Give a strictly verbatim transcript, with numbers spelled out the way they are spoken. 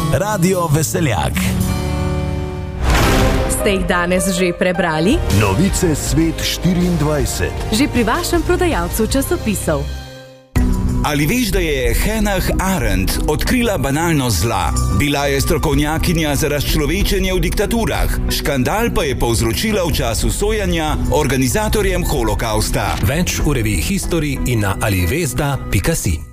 Radio Veseljak. Ste jih danes že prebrali? Novice Svet štiriindvajset. Že pri vašem prodajalcu časopisov. Ali veš, da je Hannah Arendt odkrila banalnost zla? Bila je strokovnjakinja za razčlovečenje v diktaturah. Škandal pa je povzročila v času sojanja organizatorjem holokausta. Več v reviji History in na alivesda pika si.